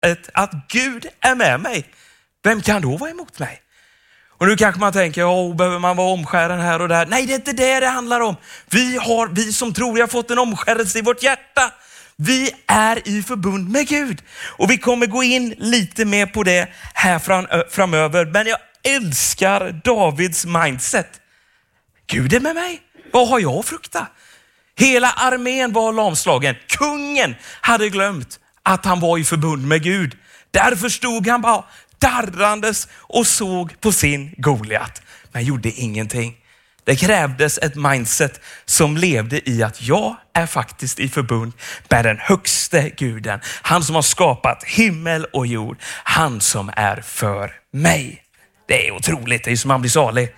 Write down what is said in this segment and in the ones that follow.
att Gud är med mig, vem kan då vara emot mig? Och nu kanske man tänker, behöver man vara omskären här och där? Nej, det är inte det handlar om. Vi som tror vi har fått en omskärelse i vårt hjärta. Vi är i förbund med Gud. Och vi kommer gå in lite mer på det här framöver. Men jag älskar Davids mindset. Gud är med mig. Vad har jag att frukta? Hela armén var lamslagen. Kungen hade glömt att han var i förbund med Gud. Därför stod han bara darrandes och såg på sin Goliat. Men gjorde ingenting. Det krävdes ett mindset som levde i att jag är faktiskt i förbund med den högste guden. Han som har skapat himmel och jord. Han som är för mig. Det är otroligt, det är som man blir salig.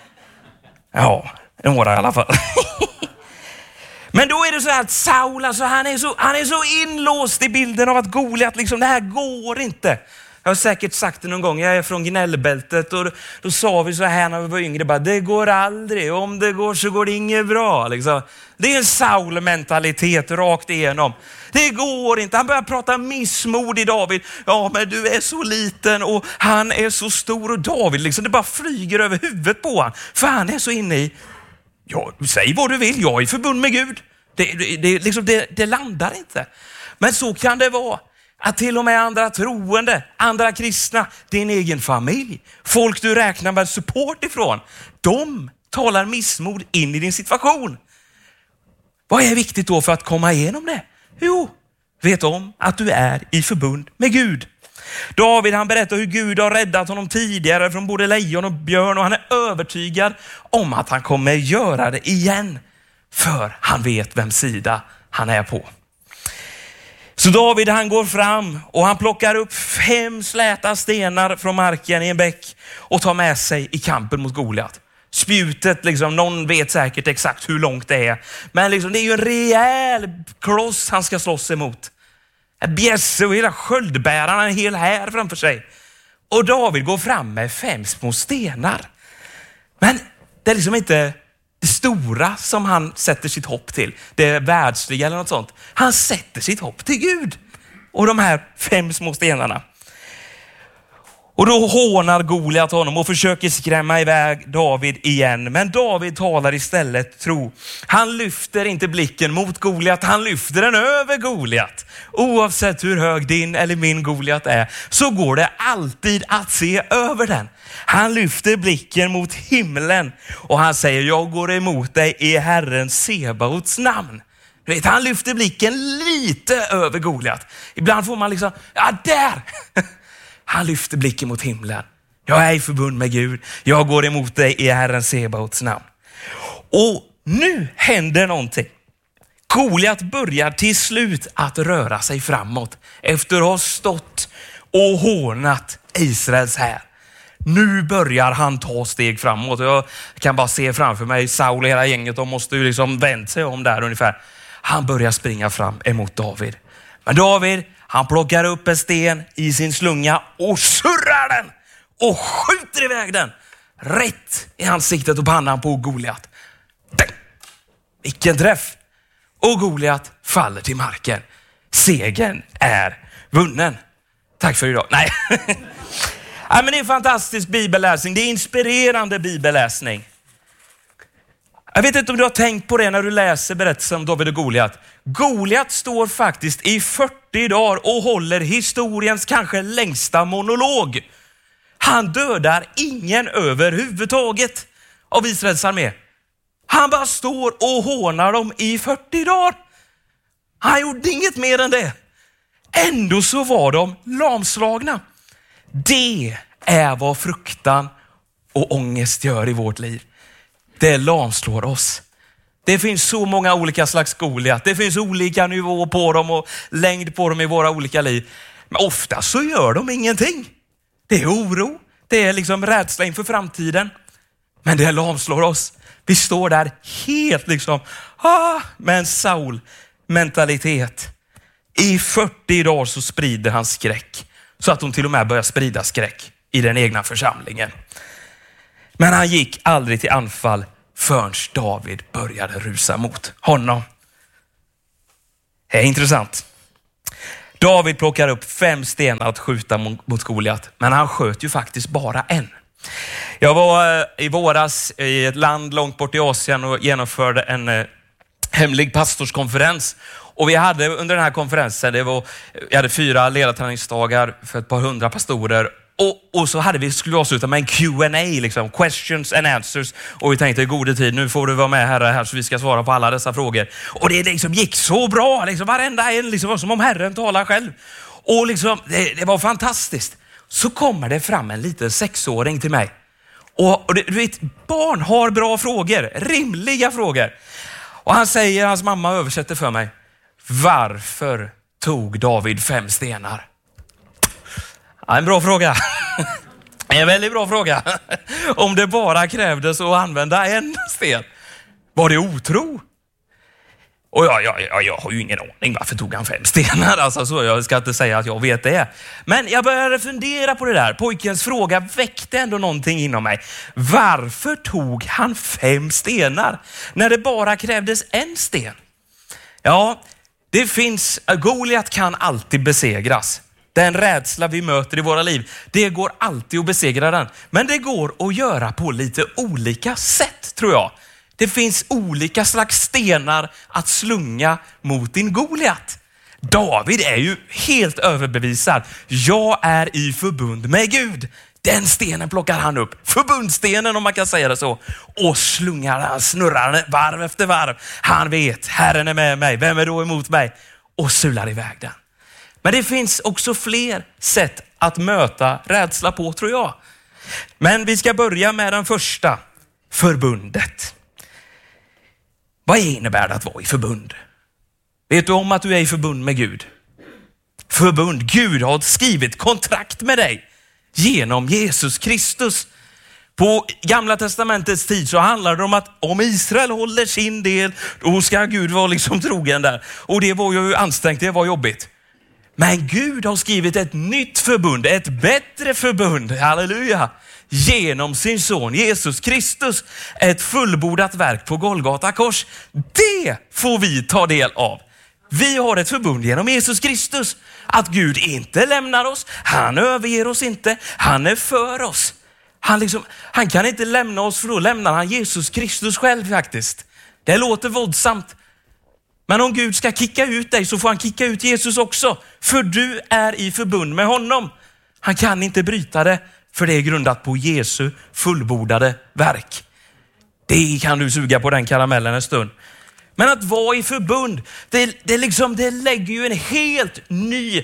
Ja, några i alla fall. Men då är det så här att Saul, alltså, han är så inlåst i bilden av att Goliat, liksom, det här går inte. Jag har säkert sagt det någon gång, jag är från gnällbältet och då sa vi så här när vi var yngre, bara, det går aldrig, om det går så går det inget bra. Liksom. Det är en Saul-mentalitet rakt igenom. Det går inte, han börjar prata missmod i David. Ja, men du är så liten och han är så stor och David, liksom, det bara flyger över huvudet på han. För han är så inne i, ja, säg vad du vill, jag är i förbund med Gud. Det landar inte. Men så kan det vara. Att till och med andra troende, andra kristna, din egen familj, folk du räknar med support ifrån, de talar missmod in i din situation. Vad är viktigt då för att komma igenom det? Jo, vet om att du är i förbund med Gud. David, han berättar hur Gud har räddat honom tidigare från både lejon och björn och han är övertygad om att han kommer göra det igen. För han vet vem sida han är på. Så David, han går fram och han plockar upp 5 släta stenar från marken i en bäck och tar med sig i kampen mot Goliat. Spjutet, liksom, någon vet säkert exakt hur långt det är. Men liksom, det är ju en rejäl kloss han ska slåss emot. En bjässe och hela sköldbärarna en hel här framför sig. Och David går fram med 5 små stenar. Men det är liksom inte det stora som han sätter sitt hopp till. Det världsliga eller något sånt. Han sätter sitt hopp till Gud. Och de här 5 små stenarna. Och då hånar Goliat honom och försöker skrämma iväg David igen. Men David talar istället tro. Han lyfter inte blicken mot Goliat, han lyfter den över Goliat. Oavsett hur hög din eller min Goliat är så går det alltid att se över den. Han lyfter blicken mot himlen och han säger, jag går emot dig i Herren Sebaots namn. Du vet, han lyfter blicken lite över Goliat. Ibland får man liksom, ja där! Han lyfter blicken mot himlen. Jag är i förbund med Gud. Jag går emot dig i Herren Sebaots namn. Och nu händer någonting. Goliat börjar till slut att röra sig framåt. Efter att ha stått och hånat Israels här. Nu börjar han ta steg framåt. Jag kan bara se framför mig Saul och hela gänget. De måste ju liksom vända sig om där ungefär. Han börjar springa fram emot David. Men David, han plockar upp en sten i sin slunga och surrar den och skjuter iväg den rätt i ansiktet och pannan på Goliat. Vilken träff! Och Goliat faller till marken. Segern är vunnen. Tack för idag. Nej. Ja, men det är en fantastisk bibelläsning. Det är inspirerande bibelläsning. Jag vet inte om du har tänkt på det när du läser berättelsen om David och Goliat. Goliat står faktiskt i 40 dagar och håller historiens kanske längsta monolog. Han dödar ingen överhuvudtaget av Israels armé. Han bara står och hånar dem i 40 dagar. Han gjorde inget mer än det. Ändå så var de lamslagna. Det är vad fruktan och ångest gör i vårt liv. Det lamslår oss. Det finns så många olika slags Goliat. Det finns olika nivåer på dem och längd på dem i våra olika liv. Men ofta så gör de ingenting. Det är oro. Det är liksom rädsla inför framtiden. Men det lamslår oss. Vi står där helt liksom med en Saul-mentalitet. I 40 dagar så sprider han skräck. Så att de till och med börjar sprida skräck i den egna församlingen. Men han gick aldrig till anfall förrän David började rusa mot honom. Det är intressant. David plockar upp 5 stenar att skjuta mot Goliat, men han sköt ju faktiskt bara en. Jag var i våras i ett land långt bort i Asien och genomförde en hemlig pastorskonferens. Och vi hade under den här konferensen, vi hade 4 ledarträningsdagar för ett par 100 pastorer. Och så skulle vi avsluta med en Q&A, liksom, questions and answers. Och vi tänkte, gode tid, nu får du vara med här så vi ska svara på alla dessa frågor. Och det liksom gick så bra, liksom, varenda en liksom, var som om Herren talar själv. Och liksom, det var fantastiskt. Så kommer det fram en liten 6-åring till mig. Och du vet, barn har bra frågor, rimliga frågor. Och hans mamma översätter för mig. Varför tog David 5 stenar? Ja, en bra fråga. En väldigt bra fråga. Om det bara krävdes att använda en sten. Var det otro? Och jag har ju ingen aning varför tog han 5 stenar. Alltså, så jag ska inte säga att jag vet det. Men jag började fundera på det där. Pojkens fråga väckte ändå någonting inom mig. Varför tog han 5 stenar när det bara krävdes en sten? Ja, det finns, Goliat kan alltid besegras. Den rädsla vi möter i våra liv, det går alltid att besegra den. Men det går att göra på lite olika sätt, tror jag. Det finns olika slags stenar att slunga mot din Goliat. David är ju helt överbevisad. Jag är i förbund med Gud. Den stenen plockar han upp. Förbundstenen, om man kan säga det så. Och snurrar varv efter varv. Han vet, Herren är med mig. Vem är då emot mig? Och sular iväg den. Men det finns också fler sätt att möta rädsla på, tror jag. Men vi ska börja med den första. Förbundet. Vad innebär det att vara i förbund? Vet du om att du är i förbund med Gud? Förbund. Gud har skrivit kontrakt med dig genom Jesus Kristus. På Gamla testamentets tid så handlar det om att om Israel håller sin del, då ska Gud vara liksom trogen där. Och det var ju ansträngt, det var jobbigt. Men Gud har skrivit ett nytt förbund, ett bättre förbund, halleluja, genom sin son Jesus Kristus. Ett fullbordat verk på Golgata kors. Det får vi ta del av. Vi har ett förbund genom Jesus Kristus. Att Gud inte lämnar oss, han överger oss inte, han är för oss. Han kan inte lämna oss, för då lämnar han Jesus Kristus själv faktiskt. Det låter våldsamt. Men om Gud ska kicka ut dig så får han kicka ut Jesus också. För du är i förbund med honom. Han kan inte bryta det, för det är grundat på Jesu fullbordade verk. Det kan du suga på den karamellen en stund. Men att vara i förbund, det lägger ju en helt ny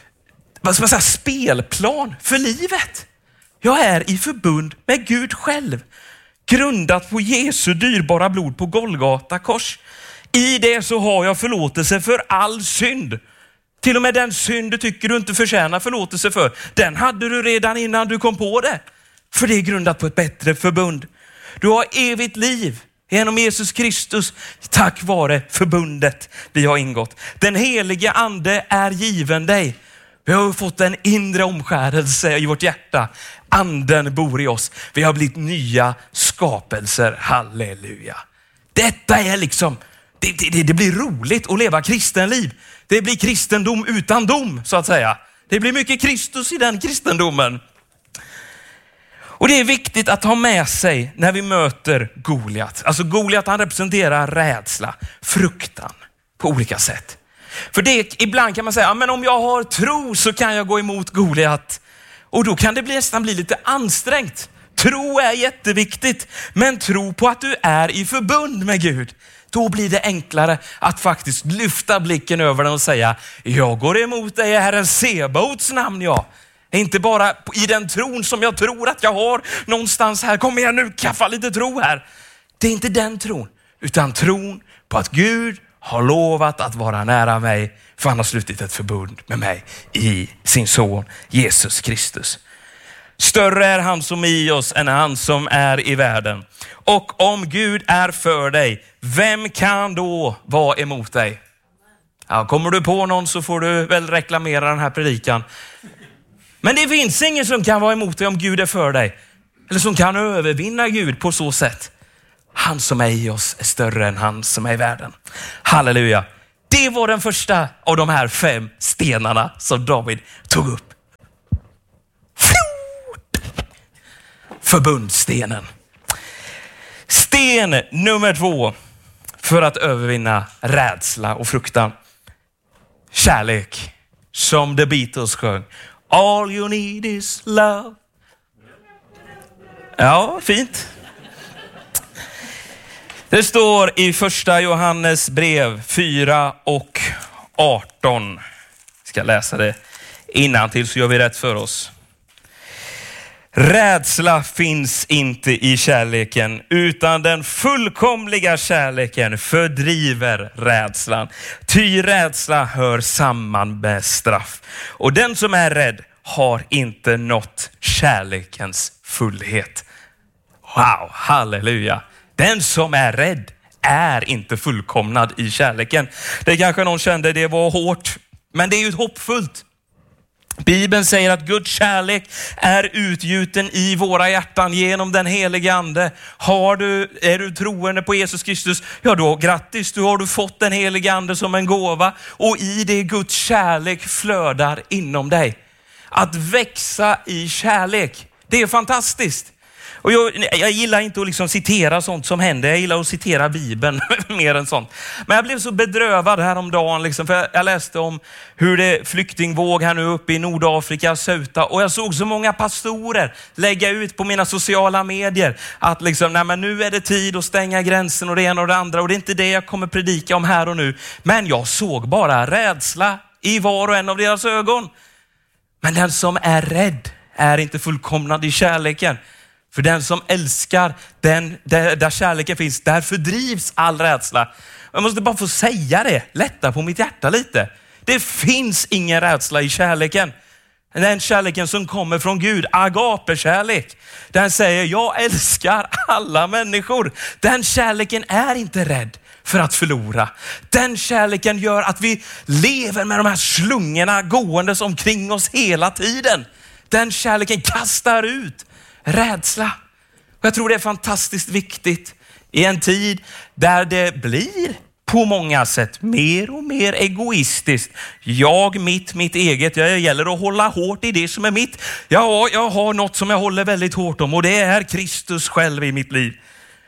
spelplan för livet. Jag är i förbund med Gud själv. Grundat på Jesu dyrbara blod på Golgata kors. I det så har jag förlåtelse för all synd. Till och med den synd du tycker du inte förtjänar förlåtelse för. Den hade du redan innan du kom på det. För det är grundat på ett bättre förbund. Du har evigt liv genom Jesus Kristus tack vare förbundet vi har ingått. Den helige ande är given dig. Vi har fått en inre omskärelse i vårt hjärta. Anden bor i oss. Vi har blivit nya skapelser. Halleluja. Detta är liksom, det blir roligt att leva kristenliv. Det blir kristendom utan dom, så att säga. Det blir mycket Kristus i den kristendomen. Och det är viktigt att ha med sig när vi möter Goliat. Alltså Goliat, han representerar rädsla, fruktan på olika sätt. För det, ibland kan man säga, men om jag har tro så kan jag gå emot Goliat. Och då kan det nästan bli lite ansträngt. Tro är jätteviktigt, men tro på att du är i förbund med Gud. Då blir det enklare att faktiskt lyfta blicken över den och säga, jag går emot dig i Herren Sebaots namn, ja. Inte bara i den tron som jag tror att jag har någonstans här. Kom igen nu, kaffa lite tro här. Det är inte den tron, utan tron på att Gud har lovat att vara nära mig, för han har slutit ett förbund med mig i sin son Jesus Kristus. Större är han som är i oss än han som är i världen. Och om Gud är för dig, vem kan då vara emot dig? Ja, kommer du på någon så får du väl reklamera den här predikan. Men det finns ingen som kan vara emot dig om Gud är för dig. Eller som kan övervinna Gud på så sätt. Han som är i oss är större än han som är i världen. Halleluja. Det var den första av de här 5 stenarna som David tog upp. Förbundsstenen. Sten nummer 2 för att övervinna rädsla och fruktan. Kärlek, som The Beatles sjöng. All you need is love. Ja, fint. Det står i första Johannes brev 4:18. Jag ska läsa det innantill så gör vi rätt för oss. Rädsla finns inte i kärleken, utan den fullkomliga kärleken fördriver rädslan. Ty rädsla hör samman med straff. Och den som är rädd har inte nått kärlekens fullhet. Wow, halleluja. Den som är rädd är inte fullkomnad i kärleken. Det kanske någon kände det var hårt, men det är ju hoppfullt. Bibeln säger att Guds kärlek är utgjuten i våra hjärtan genom den helige ande. Är du troende på Jesus Kristus? Ja då, grattis, du har fått den helige ande som en gåva. Och i det Guds kärlek flödar inom dig. Att växa i kärlek, det är fantastiskt. Och jag gillar inte att liksom citera sånt som händer. Jag gillar att citera Bibeln mer än sånt. Men jag blev så bedrövad häromdagen. Liksom, för jag läste om hur det är flyktingvåg här nu uppe i Nordafrika, Ceuta. Och jag såg så många pastorer lägga ut på mina sociala medier. Att liksom, nej men nu är det tid att stänga gränsen och det ena och det andra. Och det är inte det jag kommer predika om här och nu. Men jag såg bara rädsla i var och en av deras ögon. Men den som är rädd är inte fullkomnad i kärleken. För den som älskar, där kärleken finns, där fördrivs all rädsla. Jag måste bara få säga det, lätta på mitt hjärta lite. Det finns ingen rädsla i kärleken. Den kärleken som kommer från Gud, agape-kärlek. Den säger, jag älskar alla människor. Den kärleken är inte rädd för att förlora. Den kärleken gör att vi lever med de här slungorna gåendes omkring oss hela tiden. Den kärleken kastar ut rädsla. Och jag tror det är fantastiskt viktigt i en tid där det blir på många sätt mer och mer egoistiskt. Mitt eget. Det gäller att hålla hårt i det som är mitt. Ja, jag har något som jag håller väldigt hårt om och det är Kristus själv i mitt liv.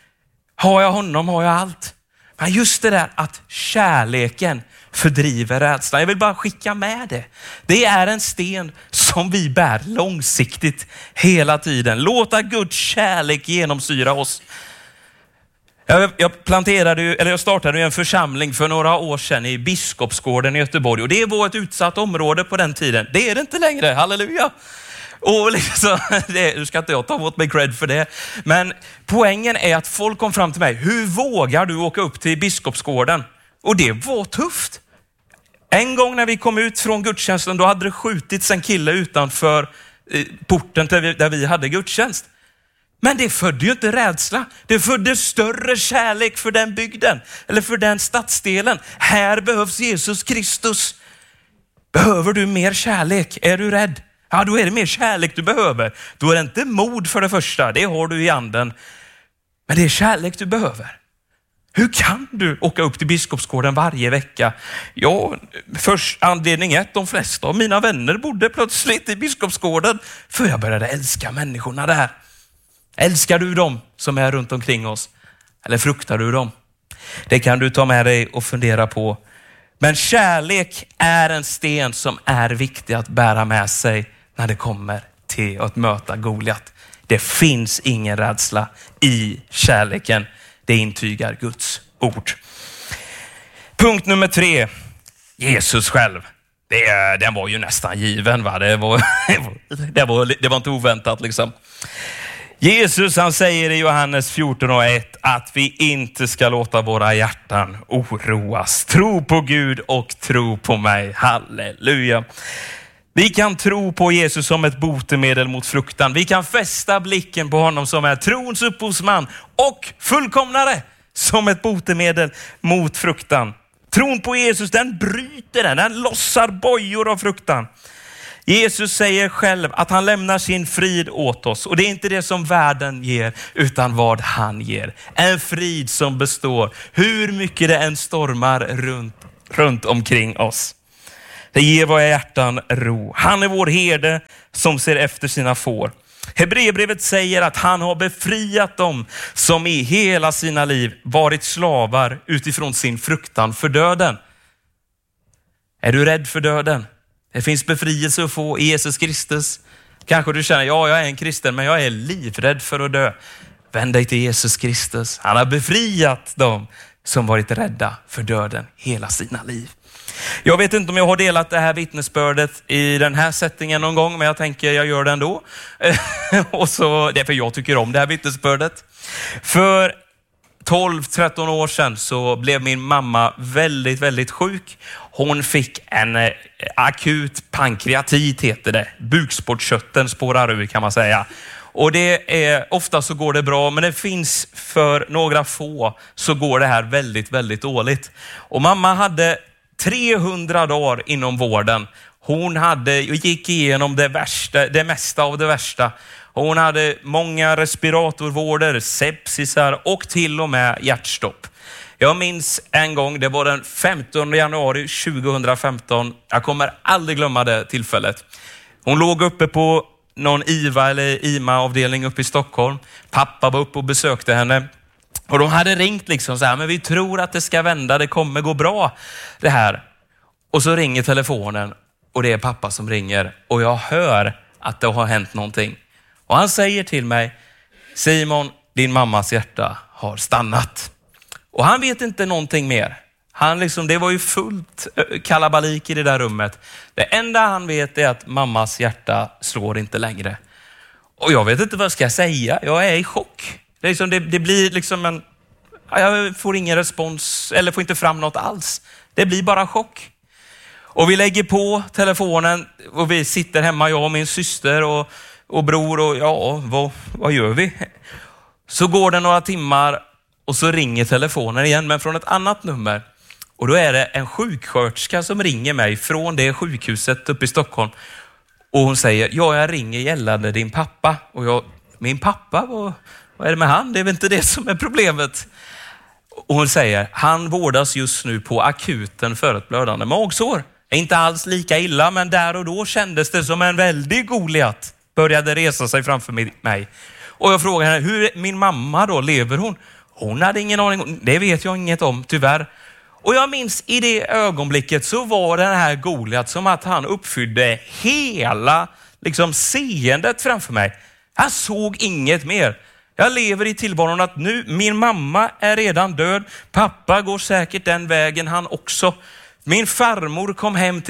Har jag honom har jag allt. Men just det där att kärleken fördriver rädslan. Jag vill bara skicka med det. Det är en sten som vi bär långsiktigt hela tiden. Låta Guds kärlek genomsyra oss. Jag startade en församling för några år sedan i Biskopsgården i Göteborg. Och det var ett utsatt område på den tiden. Det är det inte längre, halleluja. Och liksom, nu ska inte jag ta åt mig cred för det. Men poängen är att folk kom fram till mig. Hur vågar du åka upp till Biskopsgården? Och det var tufft. En gång när vi kom ut från gudstjänsten, då hade det skjutits en kille utanför porten där vi hade gudstjänst. Men det födde ju inte rädsla. Det födde större kärlek för den bygden. Eller för den stadsdelen. Här behövs Jesus Kristus. Behöver du mer kärlek? Är du rädd? Ja, då är det mer kärlek du behöver. Då är det inte mod för det första. Det har du i anden. Men det är kärlek du behöver. Hur kan du åka upp till Biskopsgården varje vecka? Ja, först anledning 1. De flesta av mina vänner bodde plötsligt i Biskopsgården. För jag började älska människorna där. Älskar du dem som är runt omkring oss? Eller fruktar du dem? Det kan du ta med dig och fundera på. Men kärlek är en sten som är viktig att bära med sig när det kommer till att möta Goliat. Det finns ingen rädsla i kärleken. Det intygar Guds ord. Punkt nummer 3. Jesus själv. Den var ju nästan given, va? Det var inte oväntat liksom. Jesus, han säger i Johannes 14:1 att vi inte ska låta våra hjärtan oroas. Tro på Gud och tro på mig. Halleluja. Vi kan tro på Jesus som ett botemedel mot fruktan. Vi kan fästa blicken på honom som är trons upphovsman och fullkomnare som ett botemedel mot fruktan. Tron på Jesus, den bryter den lossar bojor av fruktan. Jesus säger själv att han lämnar sin frid åt oss. Och det är inte det som världen ger, utan vad han ger. En frid som består hur mycket det än stormar runt runt omkring oss. Det ger våra hjärtan ro. Han är vår herde som ser efter sina får. Hebreerbrevet säger att han har befriat dem som i hela sina liv varit slavar utifrån sin fruktan för döden. Är du rädd för döden? Det finns befrielse att få i Jesus Kristus. Kanske du känner, ja, jag är en kristen, men jag är livrädd för att dö. Vänd dig till Jesus Kristus. Han har befriat dem som varit rädda för döden hela sina liv. Jag vet inte om jag har delat det här vittnesbördet i den här settingen någon gång, men jag tänker jag gör det ändå. Och så, det är för jag tycker om det här vittnesbördet. För 12-13 år sedan så blev min mamma väldigt, väldigt sjuk. Hon fick en akut pankreatit heter det. Bukspottkörteln spårar ur kan man säga. Och det är, ofta så går det bra, men det finns för några få så går det här väldigt, väldigt dåligt. Och mamma hade 300 dagar inom vården. Hon gick igenom det mesta av det värsta. Hon hade många respiratorvårder, sepsisar och till och med hjärtstopp. Jag minns en gång, det var den 15 januari 2015. Jag kommer aldrig glömma det tillfället. Hon låg uppe på någon IVA eller IMA-avdelning uppe i Stockholm. Pappa var uppe och besökte henne. Och de hade ringt liksom så här, men vi tror att det ska vända, det kommer gå bra det här. Och så ringer telefonen och det är pappa som ringer. Och jag hör att det har hänt någonting. Och han säger till mig, Simon, din mammas hjärta har stannat. Och han vet inte någonting mer. Det var ju fullt kalabalik i det där rummet. Det enda han vet är att mammas hjärta slår inte längre. Och jag vet inte vad jag ska säga. Jag är i chock. Det blir liksom jag får ingen respons eller får inte fram något alls. Det blir bara chock. Och vi lägger på telefonen och vi sitter hemma, jag och min syster och bror och ja, vad gör vi? Så går det några timmar och så ringer telefonen igen, men från ett annat nummer. Och då är det en sjuksköterska som ringer mig från det sjukhuset uppe i Stockholm. Och hon säger, ja, jag ringer gällande din pappa. Och min pappa, vad är det med han? Det är väl inte det som är problemet. Och hon säger, han vårdas just nu på akuten för ett blödande magsår. Inte alls lika illa, men där och då kändes det som en väldig Goliat började resa sig framför mig. Och jag frågar henne, hur min mamma då, lever hon? Hon hade ingen aning, det vet jag inget om tyvärr. Och jag minns i det ögonblicket så var den här Goliat som att han uppfyllde hela seendet framför mig. Jag såg inget mer. Jag lever i tillvaron att nu, min mamma är redan död. Pappa går säkert den vägen han också. Min farmor kom hem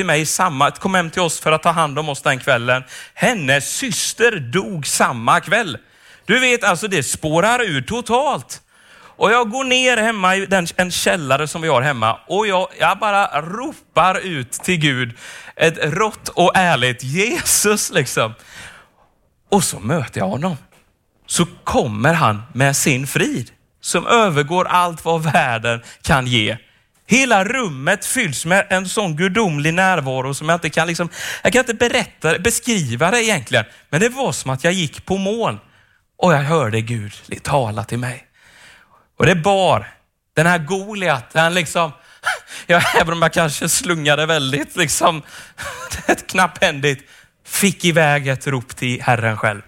till oss för att ta hand om oss den kvällen. Hennes syster dog samma kväll. Du vet, alltså det spårar ur totalt. Och jag går ner hemma i en källare som vi har hemma. Och jag bara ropar ut till Gud. Ett rått och ärligt Jesus liksom. Och så möter jag honom. Så kommer han med sin frid. Som övergår allt vad världen kan ge. Hela rummet fylls med en sån gudomlig närvaro som jag inte kan jag kan inte beskriva det egentligen. Men det var som att jag gick på moln. Och jag hörde Gud tala till mig. Och det bar den här Goliat, även om jag kanske slungade väldigt ett knapphändigt, fick iväg ett rop till Herren själv.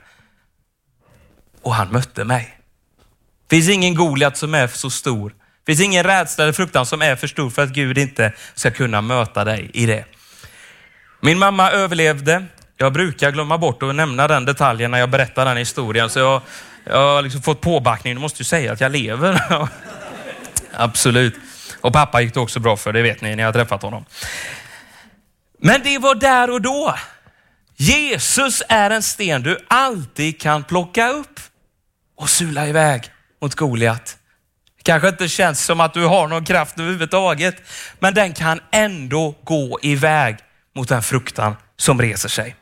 Och han mötte mig. Det finns ingen Goliat som är så stor. Det finns ingen rädsla eller fruktan som är för stor för att Gud inte ska kunna möta dig i det. Min mamma överlevde. Jag brukar glömma bort att nämna den detaljen när jag berättar den historien. Så jag har fått påbackning. Du måste ju säga att jag lever. Absolut. Och pappa gick det också bra för, det vet ni när jag har träffat honom. Men det var där och då. Jesus är en sten du alltid kan plocka upp och sula iväg mot Goliat. Det kanske inte känns som att du har någon kraft överhuvudtaget, men den kan ändå gå iväg mot den fruktan som reser sig.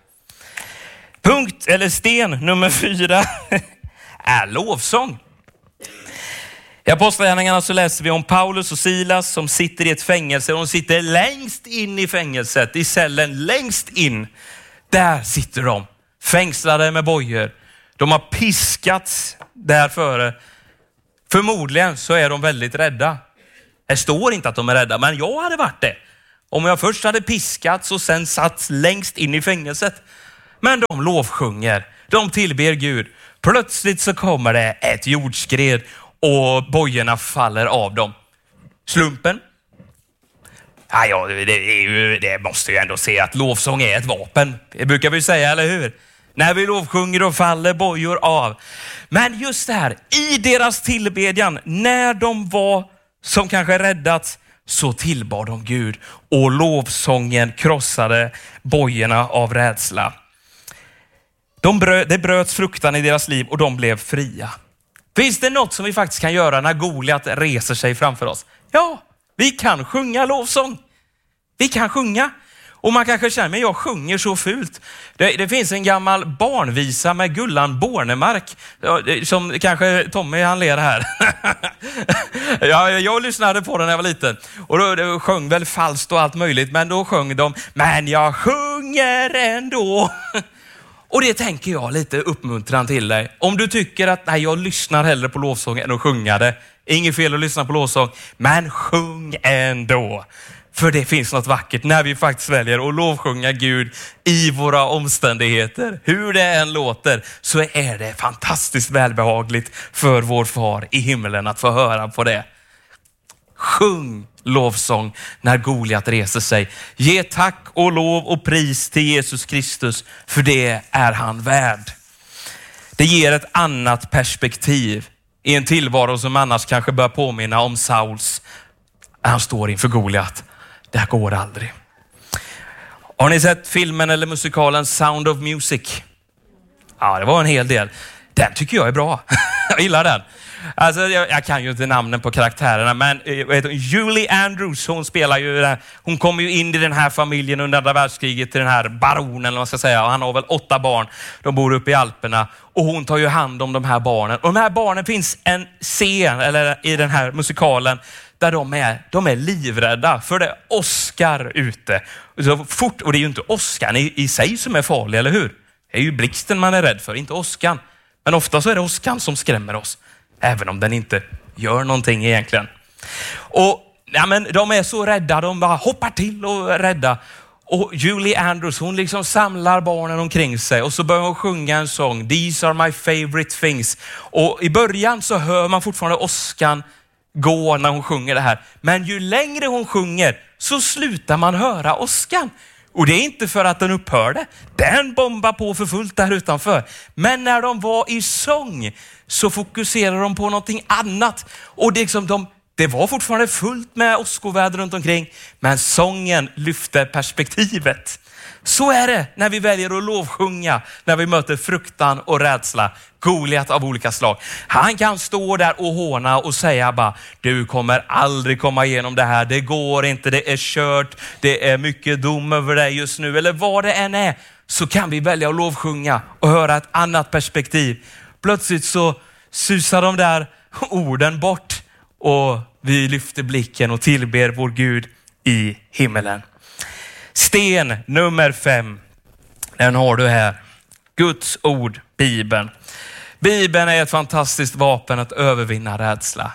Sten nummer 4 är lovsång. I Apostlagärningarna så läser vi om Paulus och Silas som sitter i ett fängelse. De sitter längst in i fängelset, i cellen längst in. Där sitter de, fängslade med bojor. De har piskats där före. Förmodligen så är de väldigt rädda. Det står inte att de är rädda, men jag hade varit det. Om jag först hade piskats och sen satt längst in i fängelset. Men de lovsjunger, de tillber Gud. Plötsligt så kommer det ett jordskred och bojorna faller av dem. Slumpen? Ja, det måste ju ändå se att lovsång är ett vapen. Det brukar vi säga, eller hur? När vi lovsjunger och faller bojor av. Men just det här, i deras tillbedjan, när de var som kanske räddats, så tillbad de Gud. Och lovsången krossade bojorna av rädsla. Det bröts fruktan i deras liv och de blev fria. Finns det något som vi faktiskt kan göra när Goliat reser sig framför oss? Ja, vi kan sjunga lovsång. Vi kan sjunga. Och man kanske känner, men jag sjunger så fult. Det finns en gammal barnvisa med Gullan Bornemark. Som kanske Tommy han ler här. Jag lyssnade på den när jag var liten. Och då sjöng väl falskt och allt möjligt. Men då sjöng de, men jag sjunger ändå. Och det tänker jag lite uppmuntran till dig. Om du tycker att nej, jag lyssnar hellre på lovsång än att sjunga det. Inget fel att lyssna på lovsång, men sjung ändå. För det finns något vackert när vi faktiskt väljer att lovsjunga Gud i våra omständigheter. Hur det än låter så är det fantastiskt välbehagligt för vår far i himmelen att få höra på det. Sjung lovsång när Goliat reser sig. Ge tack och lov och pris till Jesus Kristus, för det är han värd. Det ger ett annat perspektiv i en tillvaro som annars kanske bör påminna om Sauls. Han står inför Goliat. Det här går aldrig. Har ni sett filmen eller musikalen Sound of Music? Ja, det var en hel del. Den tycker jag är bra. Jag gillar den. Alltså, jag kan ju inte namnen på karaktärerna, men Julie Andrews, hon spelar ju där. Hon kommer ju in i den här familjen under andra världskriget till den här baronen, eller vad man ska säga. Och han har väl 8 barn. De bor uppe i Alperna och hon tar ju hand om de här barnen. Och de här barnen finns en scen eller i den här musikalen där de är livrädda för det åskar ute. Så fort, och det är ju inte åskan i sig som är farlig, eller hur? Det är ju blixten man är rädd för, inte åskan. Men ofta så är det åskan som skrämmer oss. Även om den inte gör någonting egentligen. Och ja, men de är så rädda, de bara hoppar till och är rädda. Och Julie Andrews, hon liksom samlar barnen omkring sig och så börjar hon sjunga en sång. These are my favorite things. Och i början så hör man fortfarande åskan gå när hon sjunger det här. Men ju längre hon sjunger så slutar man höra åskan. Och det är inte för att den upphörde. Den bombar på för fullt där utanför. Men när de var i sång så fokuserar de på någonting annat. Och det, liksom det var fortfarande fullt med åskoväder runt omkring. Men sången lyfte perspektivet. Så är det när vi väljer att lovsjunga, när vi möter fruktan och rädsla. Goliat av olika slag. Han kan stå där och håna och säga bara, du kommer aldrig komma igenom det här. Det går inte, det är kört. Det är mycket dom över dig just nu. Eller vad det än är, så kan vi välja att lovsjunga och höra ett annat perspektiv. Plötsligt så susar de där orden bort och vi lyfter blicken och tillber vår Gud i himmelen. Sten nummer 5. Den har du här. Guds ord, Bibeln. Bibeln är ett fantastiskt vapen att övervinna rädsla.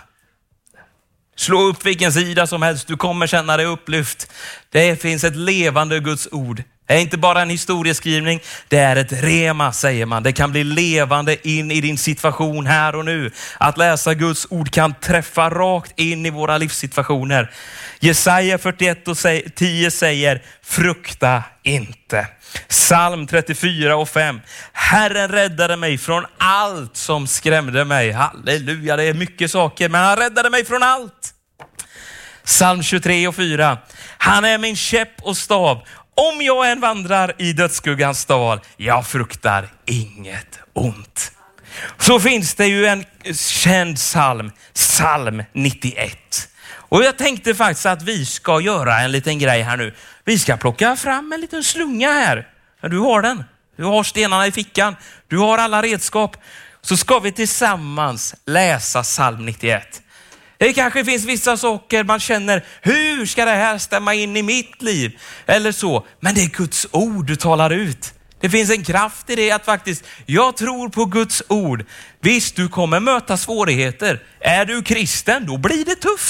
Slå upp vilken sida som helst. Du kommer känna dig upplyft. Det finns ett levande Guds ord. Det är inte bara en historieskrivning. Det är ett rema, säger man. Det kan bli levande in i din situation här och nu. Att läsa Guds ord kan träffa rakt in i våra livssituationer. Jesaja 41:10 säger, frukta inte. Psalm 34:5. Herren räddade mig från allt som skrämde mig. Halleluja, det är mycket saker, men han räddade mig från allt. Psalm 23:4. Han är min käpp och stav. Om jag än vandrar i dödsskuggans dal, jag fruktar inget ont. Så finns det ju en känd psalm, psalm 91. Och jag tänkte faktiskt att vi ska göra en liten grej här nu. Vi ska plocka fram en liten slunga här. Du har den. Du har stenarna i fickan. Du har alla redskap. Så ska vi tillsammans läsa psalm 91. Det kanske finns vissa saker man känner, hur ska det här stämma in i mitt liv? Eller så. Men det är Guds ord du talar ut. Det finns en kraft i det att faktiskt, jag tror på Guds ord. Visst, du kommer möta svårigheter. Är du kristen, då blir det tufft.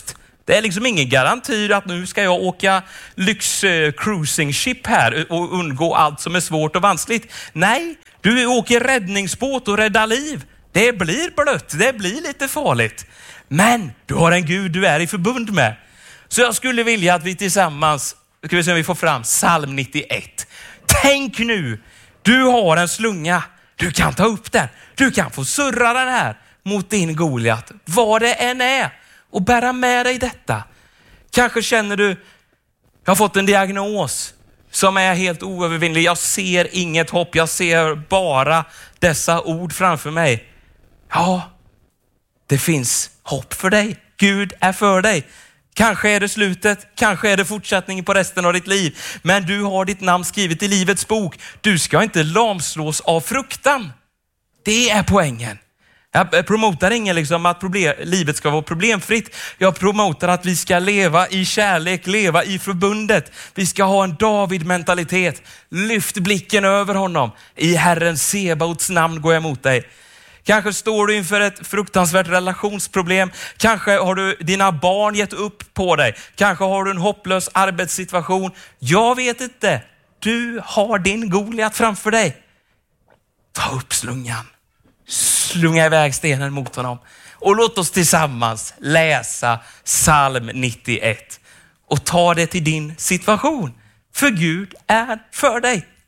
Det är liksom ingen garanti att nu ska jag åka lyx-cruising ship här och undgå allt som är svårt och vanskligt. Nej, du åker räddningsbåt och räddar liv. Det blir blött, det blir lite farligt. Men du har en Gud du är i förbund med. Så jag skulle vilja att vi tillsammans, ska vi se om vi får fram psalm 91. Tänk nu, du har en slunga. Du kan ta upp den. Du kan få surra den här mot din Goliat. Vad det än är. Och bära med dig detta. Kanske känner du, jag har fått en diagnos som är helt oövervinnlig. Jag ser inget hopp. Jag ser bara dessa ord framför mig. Ja, det finns hopp för dig. Gud är för dig. Kanske är det slutet, kanske är det fortsättningen på resten av ditt liv. Men du har ditt namn skrivet i livets bok. Du ska inte lamslås av fruktan. Det är poängen. Jag promotar ingen liksom att livet ska vara problemfritt. Jag promotar att vi ska leva i kärlek, leva i förbundet. Vi ska ha en David-mentalitet. Lyft blicken över honom. I Herren Sebaots namn går jag emot dig. Kanske står du inför ett fruktansvärt relationsproblem. Kanske har du dina barn gett upp på dig. Kanske har du en hopplös arbetssituation. Jag vet inte. Du har din Goliat framför dig. Ta upp slungan. Slunga iväg stenen mot honom. Och låt oss tillsammans läsa psalm 91. Och ta det till din situation. För Gud är för dig.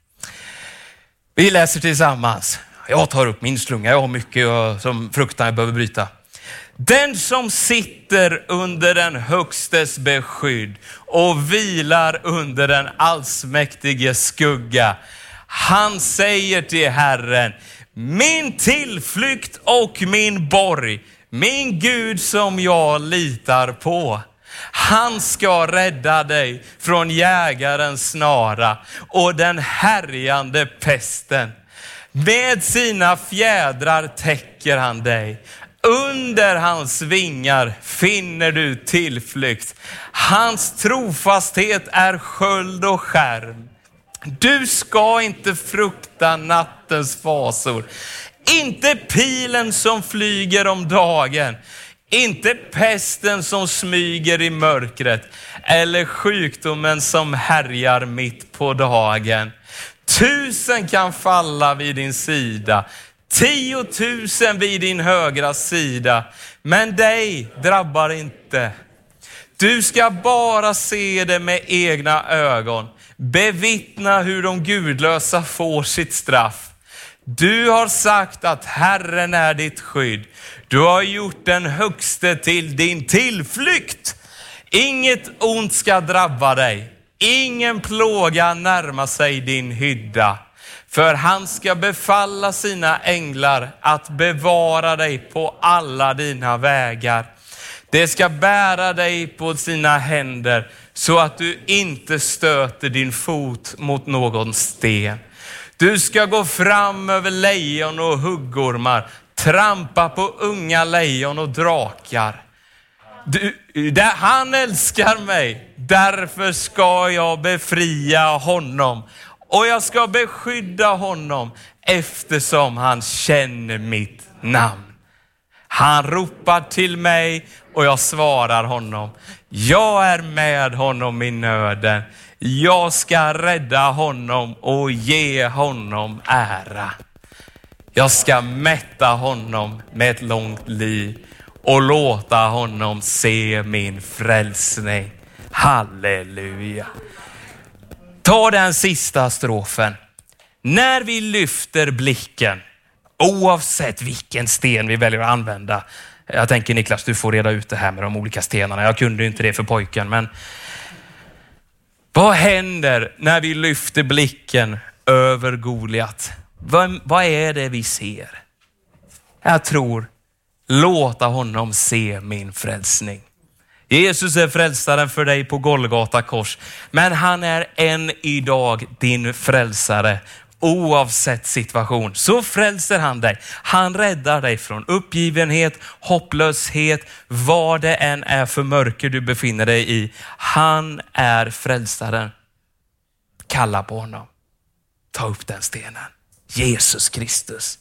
Vi läser tillsammans. Jag tar upp min slunga. Jag har mycket som fruktan jag behöver bryta. Den som sitter under den högstes beskydd och vilar under den allsmäktige skugga. Han säger till Herren, min tillflykt och min borg, min Gud som jag litar på. Han ska rädda dig från jägarens snara och den härjande pesten. Med sina fjädrar täcker han dig. Under hans vingar finner du tillflykt. Hans trofasthet är sköld och skärm. Du ska inte frukta nattens fasor. Inte pilen som flyger om dagen. Inte pesten som smyger i mörkret. Eller sjukdomen som härjar mitt på dagen. 1000 kan falla vid din sida. 10 000 vid din högra sida. Men dig drabbar inte. Du ska bara se det med egna ögon. Bevittna hur de gudlösa får sitt straff. Du har sagt att Herren är ditt skydd. Du har gjort den högste till din tillflykt. Inget ont ska drabba dig. Ingen plåga närma sig din hydda. För han ska befalla sina änglar att bevara dig på alla dina vägar. Det ska bära dig på sina händer så att du inte stöter din fot mot någon sten. Du ska gå fram över lejon och huggormar, trampa på unga lejon och drakar. Han älskar mig, därför ska jag befria honom. Och jag ska beskydda honom eftersom han känner mitt namn. Han ropar till mig och jag svarar honom. Jag är med honom i nöden. Jag ska rädda honom och ge honom ära. Jag ska mätta honom med ett långt liv och låta honom se min frälsning. Halleluja. Ta den sista strofen. När vi lyfter blicken, oavsett vilken sten vi väljer att använda. Jag tänker Niklas, du får reda ut det här med de olika stenarna. Jag kunde inte det för pojken, men vad händer när vi lyfter blicken över Goliat? Vad är det vi ser? Jag tror, låta honom se min frälsning. Jesus är frälsaren för dig på Golgata kors. Men han är än idag din frälsare. Oavsett situation så frälser han dig. Han räddar dig från uppgivenhet, hopplöshet, vad det än är för mörker du befinner dig i. Han är frälsaren. Kalla på honom. Ta upp den stenen. Jesus Kristus.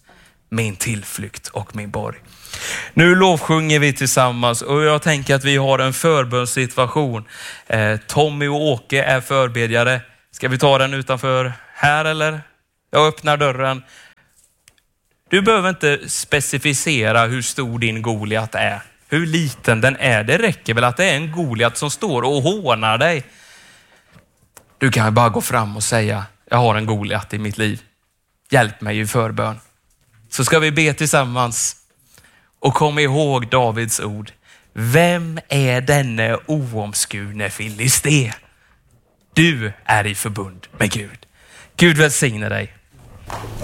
min tillflykt och min borg. Nu lovsjunger vi tillsammans och jag tänker att vi har en förbönssituation. Tommy och Åke är förbedjare. Ska vi ta den utanför här eller? Jag öppnar dörren. Du behöver inte specificera hur stor din Goliat är. Hur liten den är. Det räcker väl att det är en Goliat som står och hånar dig. Du kan bara gå fram och säga, jag har en Goliat i mitt liv. Hjälp mig i förbön. Så ska vi be tillsammans. Och kom ihåg Davids ord. Vem är denne oomskurne filisté? Du är i förbund med Gud. Gud välsigne dig.